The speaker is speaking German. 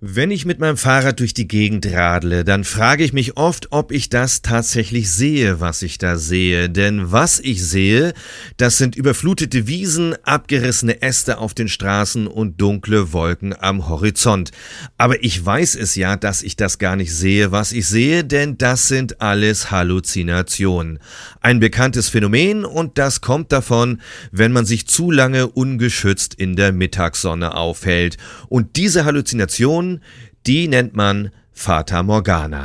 Wenn ich mit meinem Fahrrad durch die Gegend radle, dann frage ich mich oft, ob ich das tatsächlich sehe, was ich da sehe. Denn was ich sehe, das sind überflutete Wiesen, abgerissene Äste auf den Straßen und dunkle Wolken am Horizont. Aber ich weiß es ja, dass ich das gar nicht sehe, was ich sehe, denn das sind alles Halluzinationen. Ein bekanntes Phänomen, und das kommt davon, wenn man sich zu lange ungeschützt in der Mittagssonne aufhält. Und diese Halluzinationen, die nennt man Fata Morgana.